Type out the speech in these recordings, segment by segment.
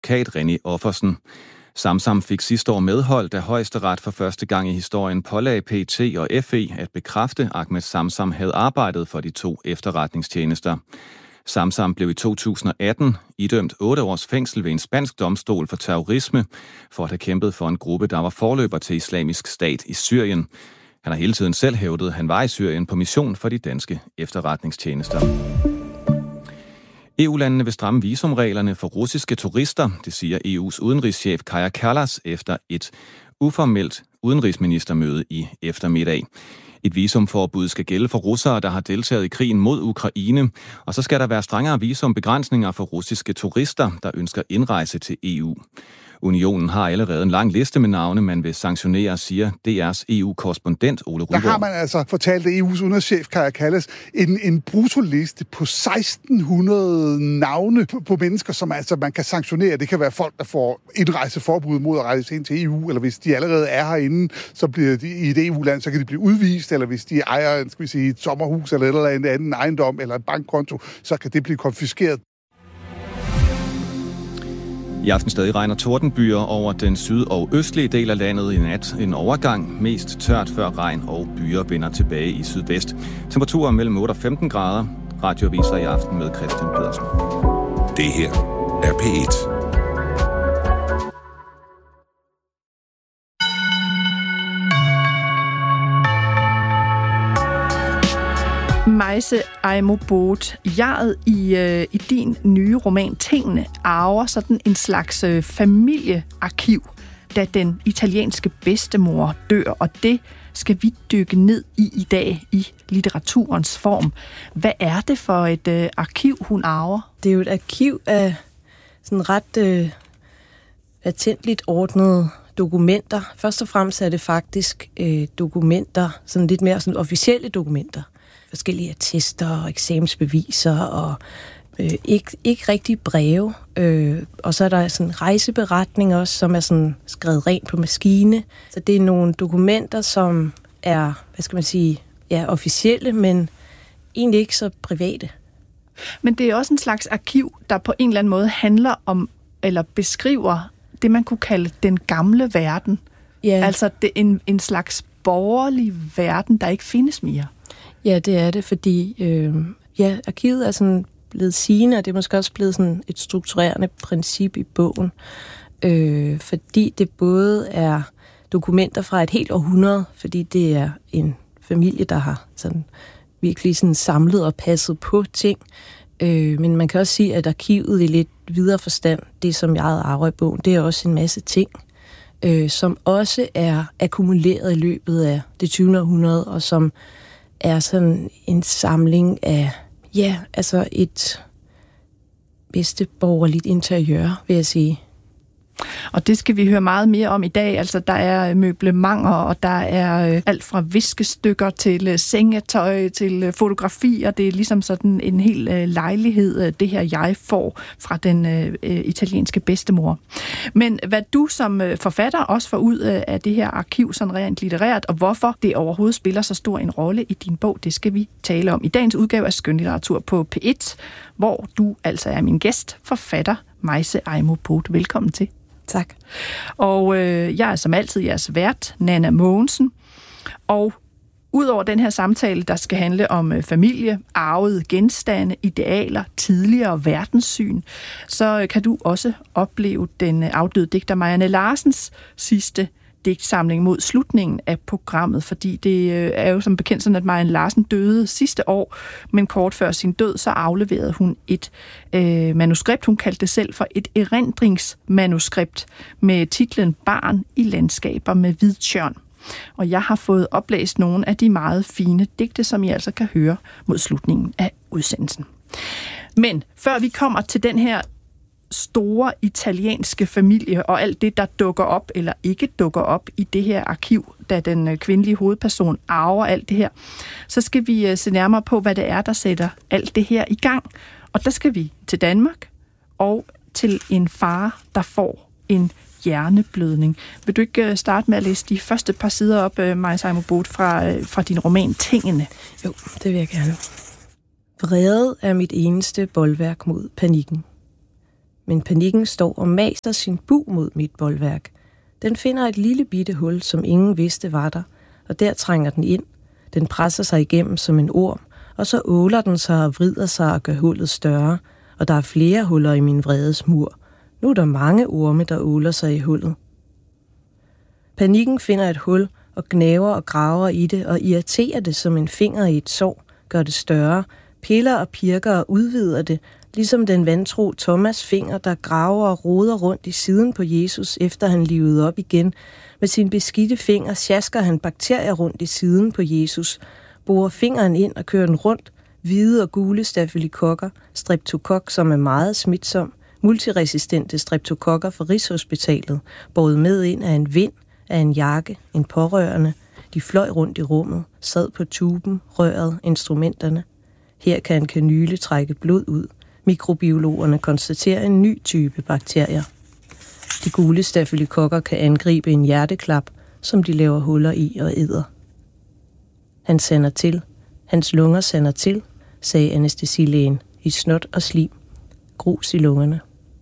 advokat René Offersen. Samsam fik sidste år medhold, da Højesteret for første gang i historien pålagde PET og FE at bekræfte, at Ahmed Samsam havde arbejdet for de 2 efterretningstjenester. Samsam blev i 2018 idømt 8 års fængsel ved en spansk domstol for terrorisme, for at have kæmpet for en gruppe, der var forløber til Islamisk Stat i Syrien. Han har hele tiden selv hævdet, at han var i Syrien på mission for de danske efterretningstjenester. EU-landene vil stramme visumreglerne for russiske turister, det siger EU's udenrigschef Kaja Kallas efter et uformelt udenrigsministermøde i eftermiddag. Et visumforbud skal gælde for russere, der har deltaget i krigen mod Ukraine, og så skal der være strengere visumbegrænsninger for russiske turister, der ønsker indrejse til EU. Unionen har allerede en lang liste med navne, man vil sanktionere, siger DR's EU-korrespondent Ole Ruggaard. Der har man altså fortalt EU's udenrigschef Kaja Kallas en brutoliste på 1600 navne på mennesker, som altså man kan sanktionere. Det kan være folk, der får indrejseforbud mod at rejse ind til EU, eller hvis de allerede er herinde, så bliver de i et EU-land, så kan de blive udvist, eller hvis de ejer et sommerhus eller en anden ejendom eller en bankkonto, så kan det blive konfiskeret. I aften stadig regner tordenbyer over den syd- og østlige del af landet i nat. En overgang, mest tørt før regn og byer vender tilbage i sydvest. Temperaturer mellem 8 og 15 grader. Radioaviser i aften med Christian Pedersen. Det her er P1. Maise Aimo Boot, jeget i din nye roman Tingene arver sådan en slags familiearkiv, da den italienske bedstemor dør, og det skal vi dykke ned i dag i litteraturens form. Hvad er det for et arkiv, hun arver? Det er jo et arkiv af sådan ret patentligt ordnede dokumenter. Først og fremmest er det faktisk dokumenter, sådan lidt mere sådan officielle dokumenter. Forskellige attester og eksamensbeviser og ikke rigtig breve. Og så er der sådan en rejseberetning også, som er sådan skrevet rent på maskine. Så det er nogle dokumenter, som er, officielle, men egentlig ikke så private. Men det er også en slags arkiv, der på en eller anden måde handler om, eller beskriver det, man kunne kalde den gamle verden. Ja. Altså det er en slags borgerlig verden, der ikke findes mere. Ja, det er det, fordi arkivet er sådan blevet sigende, og det er måske også blevet sådan et strukturerende princip i bogen, fordi det både er dokumenter fra et helt århundrede, fordi det er en familie, der har sådan virkelig sådan samlet og passet på ting, men man kan også sige, at arkivet i lidt videre forstand, det som jeg arver i bogen, det er også en masse ting, som også er akkumuleret i løbet af det 20. århundrede, og som er sådan en samling af, et bedsteborgerligt interiør, vil jeg sige. Og det skal vi høre meget mere om i dag. Altså, der er møblementer, og der er alt fra viskestykker til sengetøj, til fotografier. Det er ligesom sådan en hel lejlighed, det her jeg får fra den italienske bedstemor. Men hvad du som forfatter også får ud af det her arkiv, sådan rent litterært, og hvorfor det overhovedet spiller så stor en rolle i din bog, det skal vi tale om i dagens udgave af Skønlitteratur på P1, hvor du altså er min gæst, forfatter Maise Aimo Boot. Velkommen til. Tak. Og jeg er som altid jeres vært, Nanna Mogensen. Og udover den her samtale, der skal handle om familie, arvede genstande, idealer, tidligere verdenssyn, så kan du også opleve den afdøde digter Marianne Larsens sidste digtsamling mod slutningen af programmet, fordi det er jo som bekendt sådan, at Marianne Larsen døde sidste år, men kort før sin død, så afleverede hun et manuskript. Hun kaldte det selv for et erindringsmanuskript med titlen Barn i landskaber med hvid tjørn. Og jeg har fået oplæst nogle af de meget fine digte, som I altså kan høre mod slutningen af udsendelsen. Men før vi kommer til den her store italienske familie og alt det, der dukker op eller ikke dukker op i det her arkiv, da den kvindelige hovedperson arver alt det her, så skal vi se nærmere på, hvad det er, der sætter alt det her i gang. Og der skal vi til Danmark og til en far, der får en hjerneblødning. Vil du ikke starte med at læse de første par sider op, Maise Aimo Boot, fra din roman Tingene? Jo, det vil jeg gerne. Vrede er mit eneste bolværk mod panikken. Men panikken står og maser sin bug mod mit bolværk. Den finder et lille bitte hul, som ingen vidste var der, og der trænger den ind. Den presser sig igennem som en orm, og så åler den sig og vrider sig og gør hullet større, og der er flere huller i min vredes mur. Nu er der mange orme, der åler sig i hullet. Panikken finder et hul og gnaver og graver i det og irriterer det som en finger i et sår, gør det større, piller og pirker og udvider det, ligesom den vantro Thomas finger, der graver og roder rundt i siden på Jesus, efter han livede op igen. Med sin beskidte finger sjasker han bakterier rundt i siden på Jesus, borer fingeren ind og kører den rundt, hvide og gule stafylokokker, streptokok, som er meget smitsom, multiresistente streptokokker fra Rigshospitalet, båret med ind af en vind, af en jakke, en pårørende. De fløj rundt i rummet, sad på tuben, røret, instrumenterne. Her kan en kanyle trække blod ud. Mikrobiologerne konstaterer en ny type bakterier. De gule stafylokokker kan angribe en hjerteklap, som de laver huller i og æder. Han sander til. Hans lunger sander til, sagde anæstesilægen, i snot og slim. Grus i lungerne.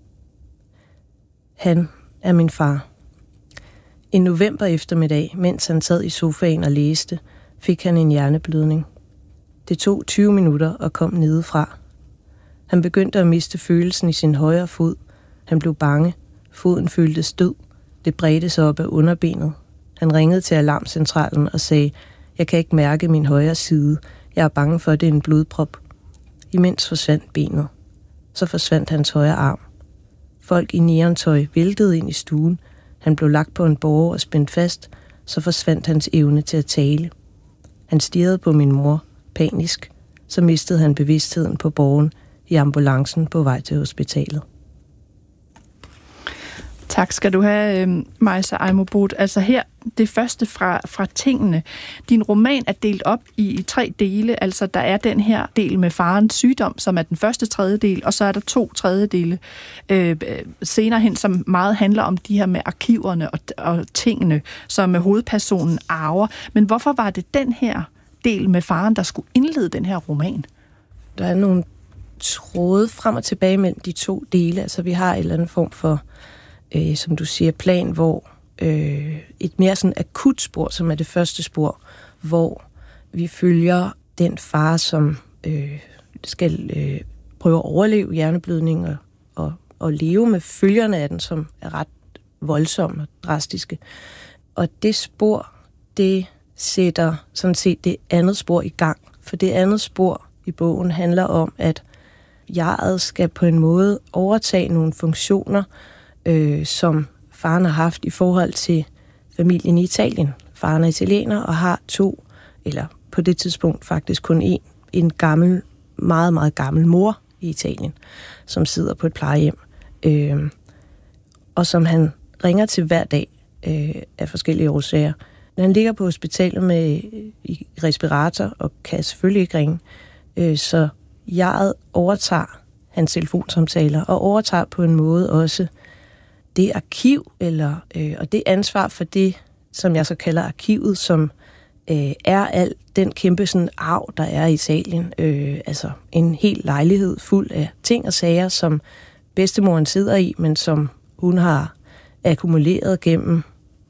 Han er min far. En november eftermiddag, mens han sad i sofaen og læste, fik han en hjerneblødning. Det tog 20 minutter og kom nedefra. Han begyndte at miste følelsen i sin højre fod. Han blev bange. Foden føltes død. Det bredte sig op af underbenet. Han ringede til alarmcentralen og sagde, jeg kan ikke mærke min højre side. Jeg er bange for, at det er en blodprop. Imens forsvandt benet. Så forsvandt hans højre arm. Folk i neontøj væltede ind i stuen. Han blev lagt på en båre og spændt fast. Så forsvandt hans evne til at tale. Han stirrede på min mor, panisk. Så mistede han bevidstheden på båren i ambulancen på vej til hospitalet. Tak skal du have, Majsa Ejmoboth. Altså her, det første fra tingene. Din roman er delt op i 3 dele. Altså der er den her del med farens sygdom, som er den første tredjedel, og så er der 2 tredjedele senere hen, som meget handler om de her med arkiverne og tingene, som hovedpersonen arver. Men hvorfor var det den her del med faren, der skulle indlede den her roman? Der er nogle tråde frem og tilbage mellem de 2 dele. Altså vi har en eller anden form for som du siger, plan, hvor et mere sådan akut spor, som er det første spor, hvor vi følger den far, som skal prøve at overleve hjerneblødning og leve med følgerne af den, som er ret voldsomme og drastiske. Og det spor, det sætter sådan set det andet spor i gang. For det andet spor i bogen handler om, at jeget skal på en måde overtage nogle funktioner, som faren har haft i forhold til familien i Italien. Faren er italiener og har 2, eller på det tidspunkt faktisk kun en gammel, meget, meget gammel mor i Italien, som sidder på et plejehjem, og som han ringer til hver dag af forskellige årsager. Når han ligger på hospitalet med i respirator og kan selvfølgelig ikke ringe, så jeget overtager hans telefonsamtaler og overtager på en måde også det arkiv, og det ansvar for det, som jeg så kalder arkivet, som er al den kæmpe sådan arv, der er i Italien. Altså en hel lejlighed fuld af ting og sager, som bedstemoren sidder i, men som hun har akkumuleret gennem,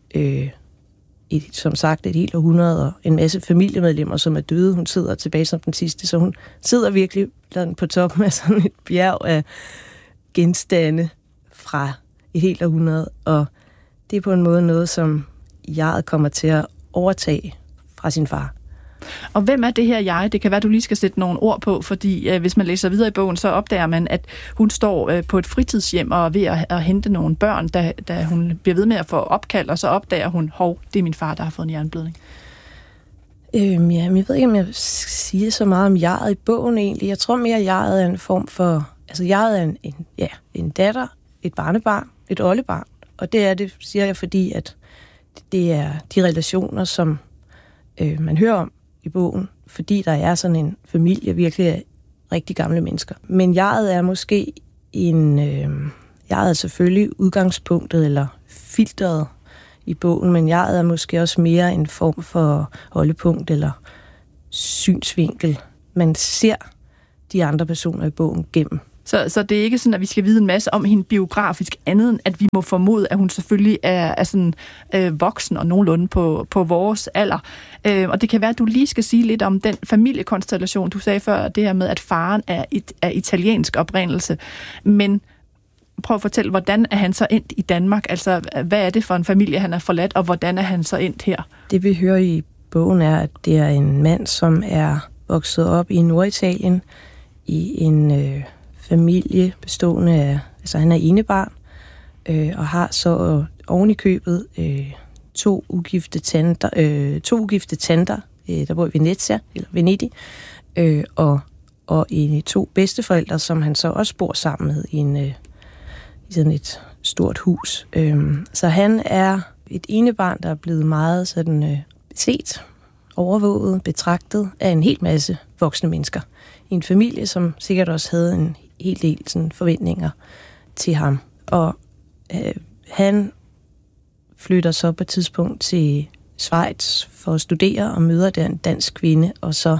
som sagt, et helt århundrede, og en masse familiemedlemmer, som er døde. Hun sidder tilbage som den sidste, så hun sidder virkelig på toppen af sådan et bjerg af genstande fra et helt århundrede, og det er på en måde noget, som jeget kommer til at overtage fra sin far. Og hvem er det her jeg? Det kan være, du lige skal sætte nogle ord på, fordi hvis man læser videre i bogen, så opdager man, at hun står på et fritidshjem og er ved at hente nogle børn, da hun bliver ved med at få opkald, og så opdager hun, det er min far, der har fået en hjerneblødning. Jeg ved ikke, om jeg siger så meget om jeget i bogen egentlig. Jeg tror mere, at jeget er en form for... Altså, jeget er en datter, et barnebarn, et oldebarn. Og det er det, siger jeg, fordi at det er de relationer, som man hører om i bogen, fordi der er sådan en familie virkelig af rigtig gamle mennesker. Men jeget er måske jeget er selvfølgelig udgangspunktet eller filteret i bogen, men jeget er måske også mere en form for holdepunkt eller synsvinkel. Man ser de andre personer i bogen gennem Så det er ikke sådan, at vi skal vide en masse om hende biografisk, andet end at vi må formode, at hun selvfølgelig er sådan voksen og nogenlunde på vores alder. Og det kan være, at du lige skal sige lidt om den familiekonstellation. Du sagde før det her med, at faren er italiensk oprindelse. Men prøv at fortælle, hvordan er han så endt i Danmark? Altså, hvad er det for en familie, han er forladt, og hvordan er han så endt her? Det vi hører i bogen er, at det er en mand, som er vokset op i Norditalien i en familie bestående af, altså han er enebarn, og har så oven i købet to ugifte tanter, der bor i Venezia, eller Venedig, og to bedsteforældre, som han så også bor sammen med i sådan et stort hus. Så han er et enebarn, der er blevet meget sådan set, overvåget, betragtet af en hel masse voksne mennesker. I en familie, som sikkert også havde en hel del sådan forventninger til ham. Og han flytter så på et tidspunkt til Schweiz for at studere og møder der en dansk kvinde, og så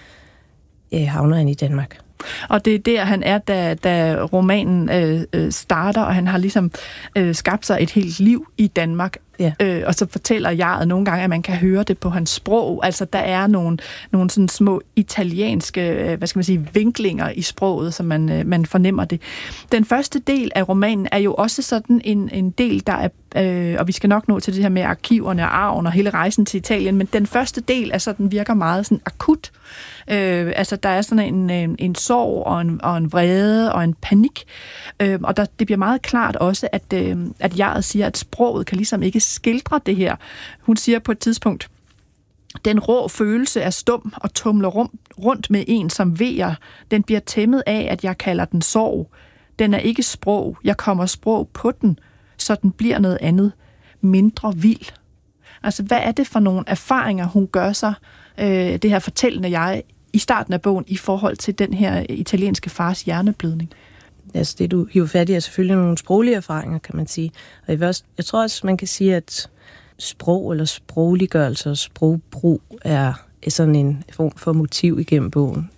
havner han i Danmark. Og det er der, han er, da romanen starter, og han har ligesom skabt sig et helt liv i Danmark. Ja. Og så fortæller jeg nogle gange, at man kan høre det på hans sprog. Altså, der er nogle sådan små italienske, vinklinger i sproget, så man fornemmer det. Den første del af romanen er jo også sådan en del, der er, og vi skal nok nå til det her med arkiverne og arven og hele rejsen til Italien, men den første del er sådan, virker meget sådan akut. Altså, der er sådan en sorg og en vrede og en panik. Og det bliver meget klart også, at jeg siger, at sproget kan ligesom ikke skildre det her. Hun siger på et tidspunkt, den rå følelse er stum og tumler rundt med en, som vejer. Den bliver tæmmet af, at jeg kalder den sorg. Den er ikke sprog. Jeg kommer sprog på den, så den bliver noget andet. Mindre vild. Altså, hvad er det for nogle erfaringer, hun gør sig, det her fortællende jeg, i starten af bogen, i forhold til den her italienske fars hjerneblødning? Altså, det du hiver fat i er selvfølgelig nogle sproglige erfaringer, kan man sige. Og jeg tror også, man kan sige, at sprog eller sprogliggørelse og sprogbrug er sådan en form for motiv igennem bogen.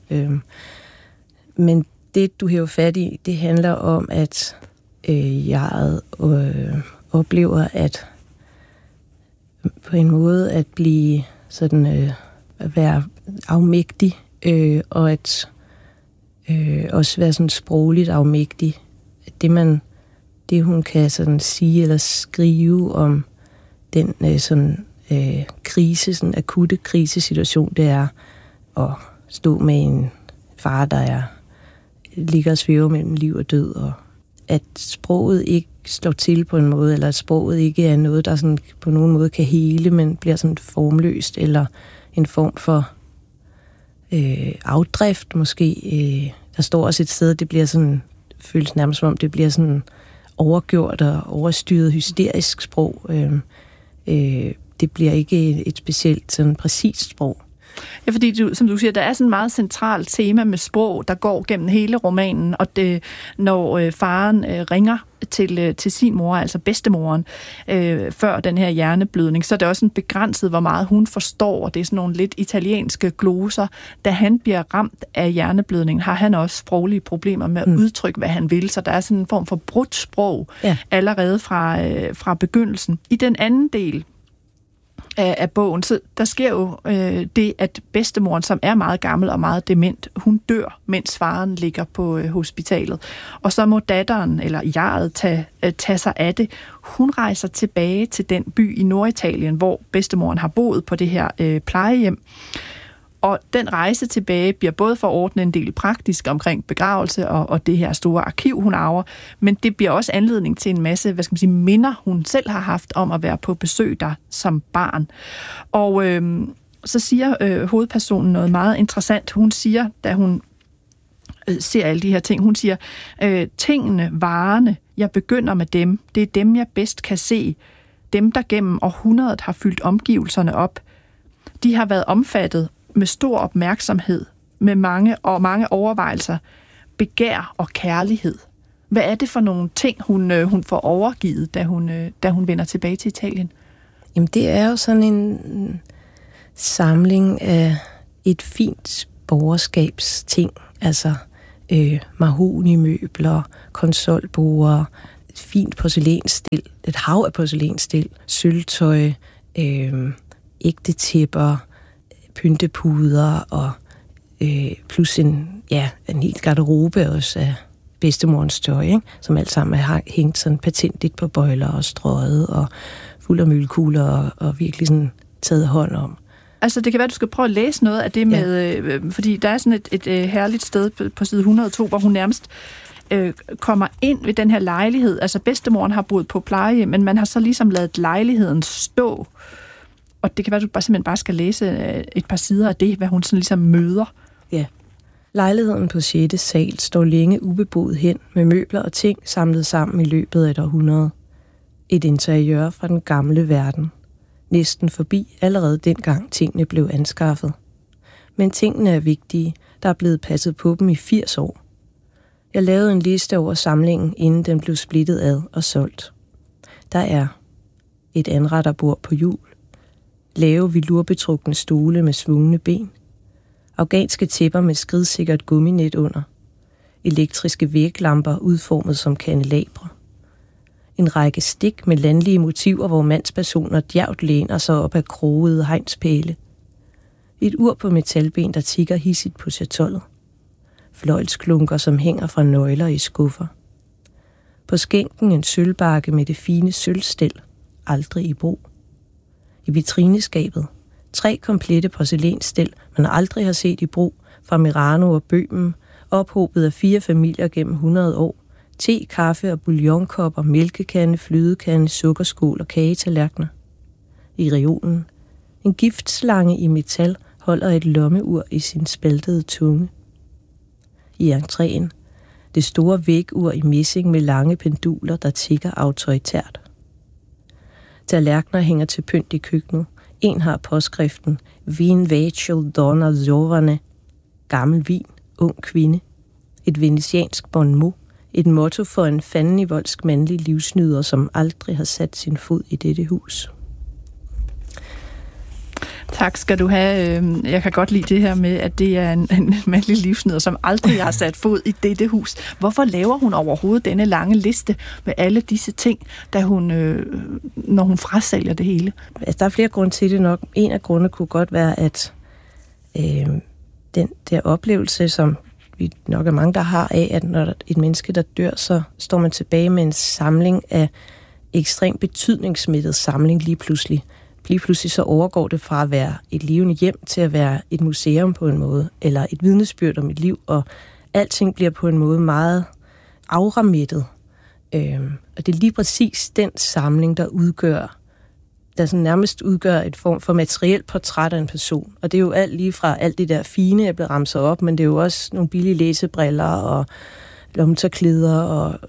Men det, du hiver fat i, det handler om, at jeg oplever, at på en måde at blive sådan, at være afmægtig, og at også være sådan sprogligt afmægtig. Det hun kan sådan sige eller skrive om den krise, sådan akutte krisesituation, det er at stå med en far, der ligger og svæver mellem liv og død, og at sproget ikke slår til på en måde, eller at sproget ikke er noget, der sådan på nogen måde kan hele, men bliver sådan formløst, eller en form for afdrift måske. Der står også et sted, det bliver sådan, føles nærmest som om, det bliver sådan overgjort og overstyret hysterisk sprog. Det bliver ikke et specielt sådan præcist sprog. Ja, fordi som du siger, der er sådan et meget centralt tema med sprog, der går gennem hele romanen, og det, når faren ringer til sin mor, altså bedstemoren, før den her hjerneblødning, så er det også en begrænset, hvor meget hun forstår, og det er sådan nogle lidt italienske gloser. Da han bliver ramt af hjerneblødningen, har han også sproglige problemer med at udtrykke, hvad han vil, så der er sådan en form for brudt sprog allerede fra begyndelsen. I den anden del af bogen, så der sker jo det, at bedstemoren, som er meget gammel og meget dement, hun dør, mens faren ligger på hospitalet. Og så må datteren, eller jeget, tage sig af det. Hun rejser tilbage til den by i Norditalien, hvor bedstemoren har boet på det her plejehjem. Og den rejse tilbage bliver både for at ordne en del praktisk omkring begravelse og det her store arkiv, hun arver, men det bliver også anledning til en masse, minder, hun selv har haft om at være på besøg der som barn. Og så siger hovedpersonen noget meget interessant. Hun siger, da hun ser alle de her ting, hun siger, tingene, varerne, jeg begynder med dem, det er dem, jeg bedst kan se. Dem, der gennem århundredet har fyldt omgivelserne op. De har været omfattet med stor opmærksomhed, med mange overvejelser, begær og kærlighed. Hvad er det for nogle ting, hun får overgivet, da hun vender tilbage til Italien? Jamen, det er jo sådan en samling af et fint borgerskabsting. Altså mahognimøbler, konsolborde, et fint porcelænsstil, et hav af porcelænsstil, sølvtøj, ægte tæpper, pyntepuder og plus en hel garderobe også af bedstemorens tøj, ikke? Som alt sammen har hængt sådan patentligt på bøjler og strøget og fuld af mølkugler og virkelig sådan taget hånd om. Altså, det kan være, at du skal prøve at læse noget af det med... fordi der er sådan et herligt sted på side 102, hvor hun nærmest kommer ind ved den her lejlighed. Altså, bedstemoren har boet på pleje, men man har så ligesom ladet lejligheden stå. Og det kan være, at du simpelthen bare skal læse et par sider af det, hvad hun sådan ligesom møder. Ja. Lejligheden på 6. sal står længe ubeboet hen, med møbler og ting samlet sammen i løbet af et århundrede. Et interiør fra den gamle verden. Næsten forbi allerede dengang tingene blev anskaffet. Men tingene er vigtige, der er blevet passet på dem i 80 år. Jeg lavede en liste over samlingen, inden den blev splittet ad og solgt. Der er et anretterbord på hjul, lave velurbetrukne stole med svungne ben, afghanske tæpper med skridsikkert gumminet under, elektriske væglamper udformet som kandelabre, en række stik med landlige motiver, hvor mandspersoner djævt læner sig op af krogede hegnspæle, et ur på metalben, der tikker hissigt på chatollet, fløjlsklunker, som hænger fra nøgler i skuffer. På skænken en sølvbakke med det fine sølvstel, aldrig i brug. I vitrineskabet 3 komplette porcelænsstel, man aldrig har set i brug, fra Merano og Bøhmen, ophobet af 4 familier gennem 100 år. Te, kaffe og bouillonkopper, mælkekande, flydekande, sukkerskål og kagetallerkener. I reolen en giftslange i metal holder et lommeur i sin spaltede tunge. I entréen det store vægur i messing med lange penduler, der tikker autoritært. Tallerkener hænger til pynt i køkkenet. En har påskriften Vin Vachel Donna Zovane, gammel vin, ung kvinde. Et venetiansk bon mot, et motto for en fandenivoldsk mandlig livsnyder, som aldrig har sat sin fod i dette hus. Tak skal du have. Jeg kan godt lide det her med, at det er en mandlig livsnyder, som aldrig har sat fod i dette hus. Hvorfor laver hun overhovedet denne lange liste med alle disse ting, når hun frasælger det hele? Altså, der er flere grunde til det nok. En af grundene kunne godt være, at den der oplevelse, som vi nok er mange, der har af, at når et menneske, der dør, så står man tilbage med en samling af ekstremt betydningssmittet samling lige pludselig. Lige pludselig så overgår det fra at være et levende hjem til at være et museum på en måde, eller et vidnesbyrd om et liv, og alting bliver på en måde meget auramittet. Og det er lige præcis den samling, der sådan nærmest udgør et form for materielt portræt af en person. Og det er jo alt lige fra alt det der fine, jeg blev ramset op, men det er jo også nogle billige læsebriller og lommetørklæder og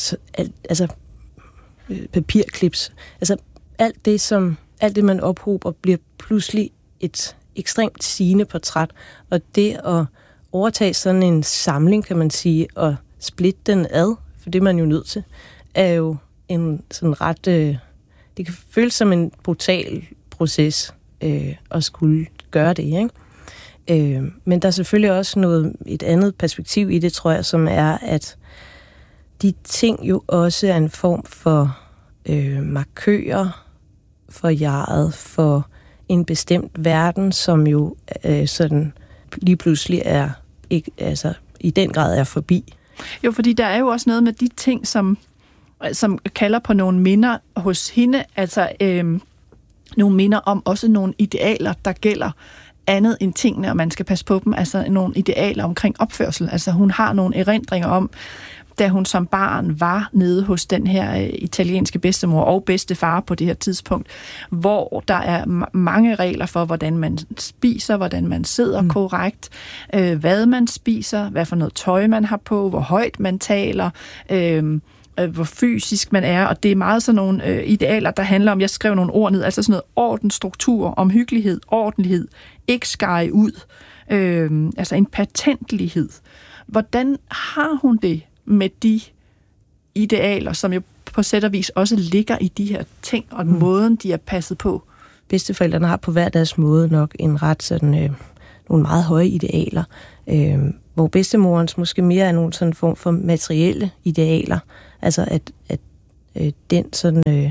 papirklips. Altså alt det, man ophober, bliver pludselig et ekstremt sigende portræt. Og det at overtage sådan en samling, kan man sige, og splitte den ad, for det er man jo nødt til, er jo en sådan ret... det kan føles som en brutal proces at skulle gøre det, ikke? Men der er selvfølgelig også et andet perspektiv i det, tror jeg, som er, at de ting jo også er en form for markører for jeget, for en bestemt verden, som jo sådan lige pludselig er ikke, altså i den grad er forbi. Jo, fordi der er jo også noget med de ting, som kalder på nogle minder hos hende, altså nogle minder om også nogle idealer, der gælder andet end tingene, og man skal passe på dem, altså nogle idealer omkring opførsel. Altså hun har nogle erindringer om, da hun som barn var nede hos den her italienske bedstemor og bedstefar på det her tidspunkt, hvor der er mange regler for, hvordan man spiser, hvordan man sidder korrekt, hvad man spiser, hvad for noget tøj man har på, hvor højt man taler, hvor fysisk man er, og det er meget sådan nogle idealer, der handler om, jeg skrev nogle ord ned, altså sådan noget orden, struktur, omhyggelighed, ordentlighed, ikke skære ud, altså en patentlighed. Hvordan har hun det med de idealer, som jo på sæt og vis også ligger i de her ting, og måden, de er passet på? Bedsteforældrene har på hver deres måde nok en ret sådan, nogle meget høje idealer. hvor bedstemorens måske mere er nogle sådan form for materielle idealer. Altså at den sådan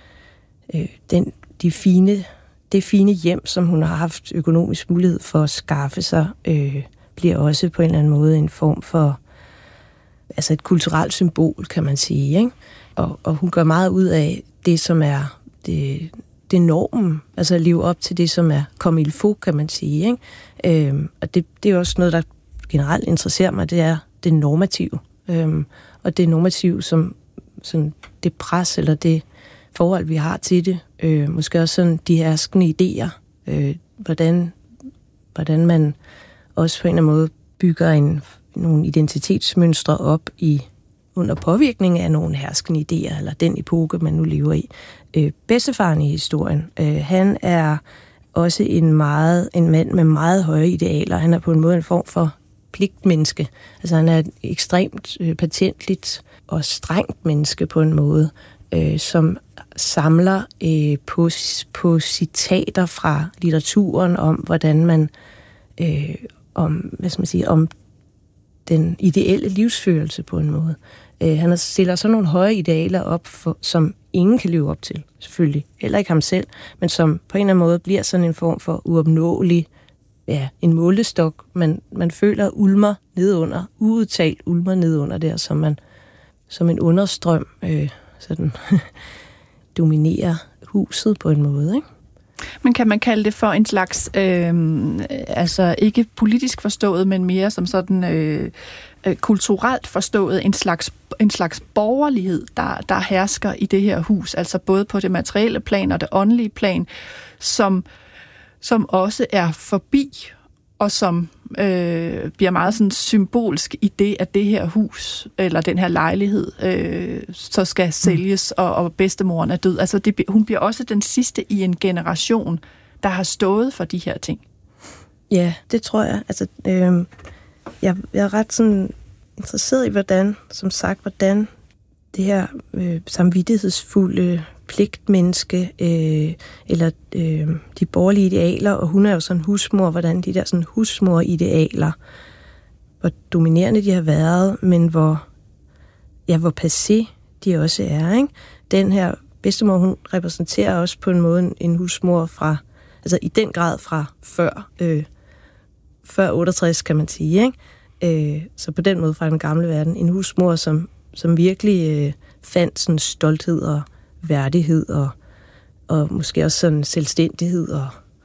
det fine hjem, som hun har haft økonomisk mulighed for at skaffe sig, bliver også på en eller anden måde en form for altså et kulturelt symbol, kan man sige, ikke? Og hun gør meget ud af det, som er det normen, altså at leve op til det, som er comme il faut, kan man sige, ikke? Og det er også noget, der generelt interesserer mig, det er det normative. Og det normative, som sådan det pres, eller det forhold, vi har til det. Måske også sådan de herskende idéer. Hvordan man også på en eller anden måde bygger nogle identitetsmønstre op under påvirkning af nogle herskende idéer, eller den epoke, man nu lever i. Bedstefaren i historien, han er også en mand med meget høje idealer. Han er på en måde en form for pligtmenneske. Altså han er et ekstremt patentligt og strengt menneske på en måde, som samler på citater fra litteraturen om, hvordan man om den ideelle livsførelse på en måde. Han stiller sådan nogle høje idealer op, som ingen kan leve op til, selvfølgelig. Heller ikke ham selv, men som på en eller anden måde bliver sådan en form for uopnåelig, en målestok, man føler ulmer nedunder, uudtalt ulmer nedunder der, som en understrøm sådan dominerer huset på en måde, ikke? Men kan man kalde det for en slags, altså ikke politisk forstået, men mere som sådan kulturelt forstået, en slags borgerlighed, der hersker i det her hus, altså både på det materielle plan og det åndelige plan, som også er forbi, og som bliver meget sådan symbolsk i det, at det her hus, eller den her lejlighed, så skal sælges, og bedstemoren er død. Altså hun bliver også den sidste i en generation, der har stået for de her ting. Ja, det tror jeg. Altså, jeg er ret sådan interesseret i, hvordan det her samvittighedsfulde pligtmenneske, eller de borgerlige idealer, og hun er jo sådan husmor, hvordan de der sådan husmor-idealer, hvor dominerende de har været, men hvor passé de også er, ikke? Den her bedstemor, hun repræsenterer også på en måde en husmor fra, altså i den grad fra før 68, kan man sige, ikke? Så på den måde fra den gamle verden, en husmor, som virkelig fandt sådan stolthed og værdighed og måske også sådan selvstændighed og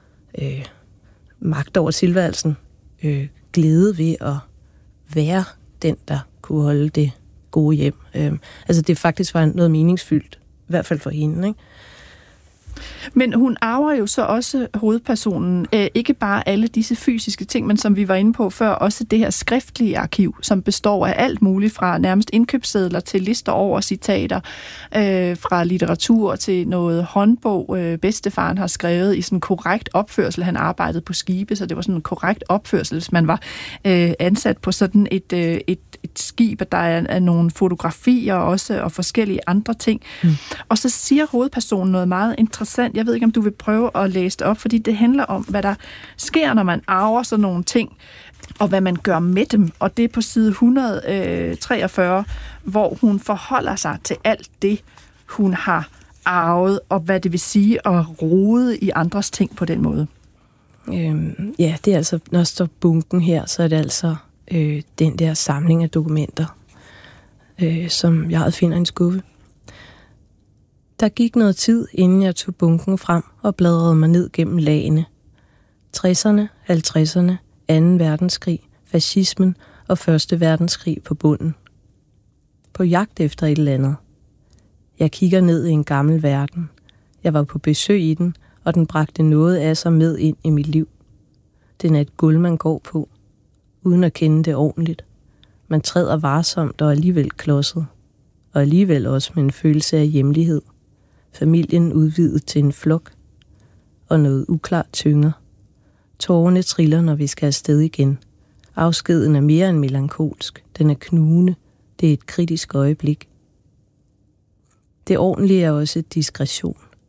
magt over tilværelsen, glæde ved at være den, der kunne holde det gode hjem. Altså det faktisk var noget meningsfyldt, i hvert fald for hende, ikke? Men hun arver jo så også hovedpersonen, ikke bare alle disse fysiske ting, men som vi var inde på før, også det her skriftlige arkiv, som består af alt muligt fra nærmest indkøbssedler til lister over citater, fra litteratur til noget håndbog, bedstefaren har skrevet i sådan en korrekt opførsel. Han arbejdede på skibe, så det var sådan en korrekt opførsel, hvis man var ansat på sådan et skib, og der er nogle fotografier også, og forskellige andre ting. Og så siger hovedpersonen noget meget interessant. Jeg ved ikke, om du vil prøve at læse det op, fordi det handler om, hvad der sker, når man arver sådan nogle ting, og hvad man gør med dem. Og det er på side 143, hvor hun forholder sig til alt det, hun har arvet, og hvad det vil sige at rode i andres ting på den måde. Ja, det er altså, når der står bunken her, så er det altså den der samling af dokumenter, som jeg finder i en skuffe. Der gik noget tid, inden jeg tog bunken frem og bladrede mig ned gennem lagene. 60'erne, 50'erne, 2. verdenskrig, fascismen og 1. verdenskrig på bunden. På jagt efter et eller andet. Jeg kigger ned i en gammel verden. Jeg var på besøg i den, og den bragte noget af sig med ind i mit liv. Den er et gulv, man går på, uden at kende det ordentligt. Man træder varsomt og alligevel klodset. Og alligevel også med en følelse af hjemlighed. Familien udvidet til en flok. Og noget uklart tynger. Tårerne triller, når vi skal afsted igen. Afskeden er mere end melankolsk. Den er knugende. Det er et kritisk øjeblik. Det ordentlige er også diskretion.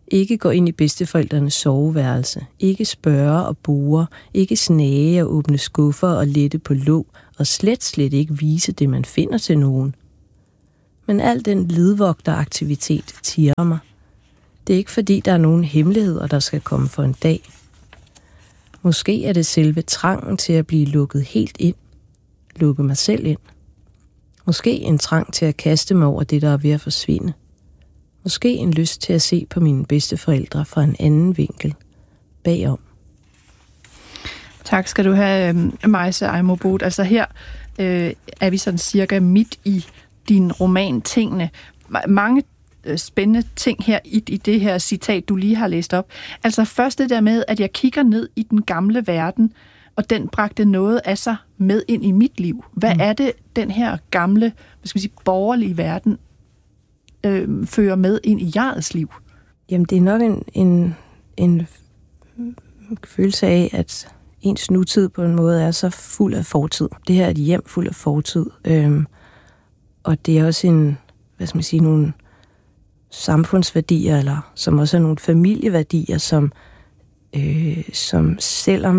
Ikke gå ind i bedsteforældrenes soveværelse. Ikke spørge og bore. Ikke snage og åbne skuffer og lette på låg. Og slet ikke vise det, man finder til nogen. Men al den ledvogteraktivitet tirrer mig. Det er ikke fordi, der er nogen hemmeligheder, der skal komme for en dag. Måske er det selve trangen til at blive lukket helt ind. Lukke mig selv ind. Måske en trang til at kaste mig over det, der er ved at forsvinde. Måske en lyst til at se på mine bedsteforældre fra en anden vinkel. Bagom. Tak skal du have, Maise Aimerboe. Altså her er vi sådan cirka midt i din roman Tingene. Mange spændende ting her i det her citat, du lige har læst op. Altså først det der med, at jeg kigger ned i den gamle verden, og den bragte noget af sig med ind i mit liv. Hvad er det, den her gamle, borgerlige verden fører med ind i jegets liv? Jamen, det er nok en følelse af, at ens nutid på en måde er så fuld af fortid. Det her er et hjem fuld af fortid. Og det er også nogle samfundsværdier, eller som også er nogle familieværdier, som selvom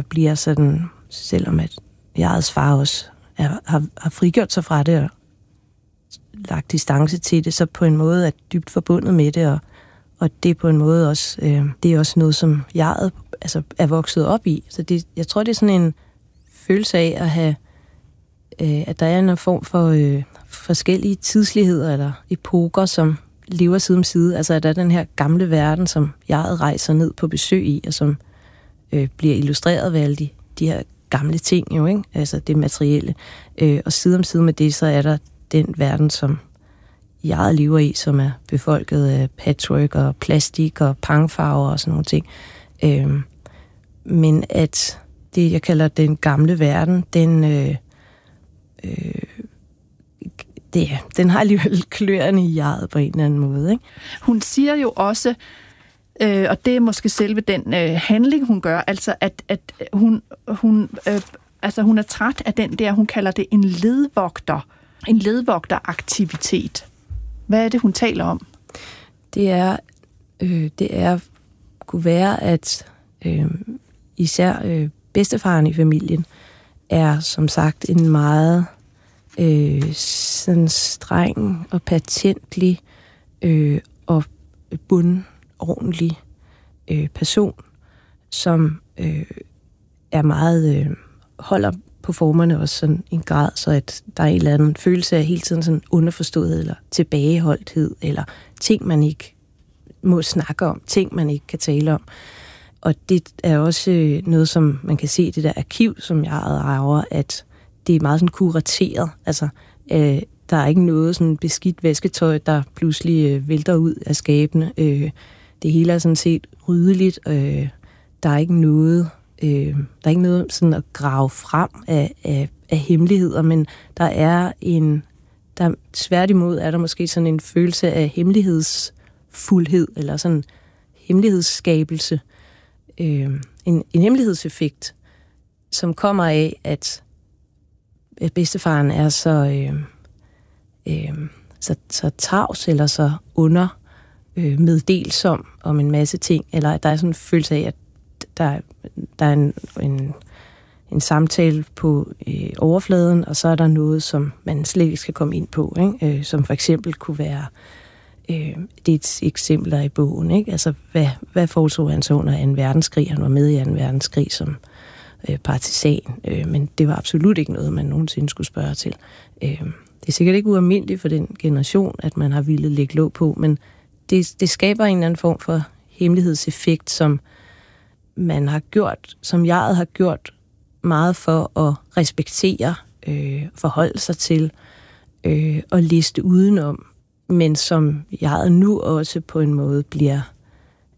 at jegets far også har frigjort sig fra det og lagt distance til det, så på en måde er dybt forbundet med det, og det er på en måde også, det er også noget, som jeget er vokset op i. Så jeg tror, det er sådan en følelse af at have, at der er en form for forskellige tidsligheder eller epoker, som lever side om side. Altså, at der er den her gamle verden, som jeget rejser ned på besøg i, og som bliver illustreret ved alle de her gamle ting, jo, ikke? Altså det materielle. Og side om side med det, så er der den verden, som jeget lever i, som er befolket af patchwork og plastik og pangfarver og sådan nogle ting. Men at det, jeg kalder den gamle verden, den har alligevel kløerne i jeget på en eller anden måde, ikke? Hun siger jo også, og det er måske selve den handling, hun gør, altså at hun er træt af den der, hun kalder det en ledvogteraktivitet. Hvad er det, hun taler om? Det kunne være, at især bedstefaren i familien er som sagt en meget sådan streng og patentlig og bundordentlig person, som er meget holder på formerne også sådan en grad, så at der er en eller anden følelse af hele tiden sådan underforståethed eller tilbageholdthed, eller ting, man ikke må snakke om, ting, man ikke kan tale om. Og det er også noget, som man kan se i det der arkiv, som jeg ejer, at det er meget sådan kurateret. Altså, der er ikke noget sådan beskidt vasketøj, der pludselig vælter ud af skabene. Det hele er sådan set ryddeligt. Der er ikke noget sådan at grave frem af hemmeligheder, men tværtimod er der måske sådan en følelse af hemmelighedsfuldhed, eller sådan hemmelighedsskabelse. En hemmelighedseffekt, som kommer af, at bedstefaren er så tavs, eller så meddelsom om en masse ting, eller at der er sådan en følelse af, at der er en samtale på overfladen, og så er der noget, som man slet ikke skal komme ind på, ikke? Som for eksempel kunne være, det er et eksempel der i bogen, ikke? Altså, hvad foretog han så under 2. verdenskrig? Han var med i 2. verdenskrig som partisan, men det var absolut ikke noget, man nogensinde skulle spørge til. Det er sikkert ikke ualmindeligt for den generation, at man har ville lægge låg på, men det skaber en eller anden form for hemmelighedseffekt, som man har gjort, som jeget har gjort meget for at respektere, forholde sig til og liste udenom, men som jeget nu også på en måde bliver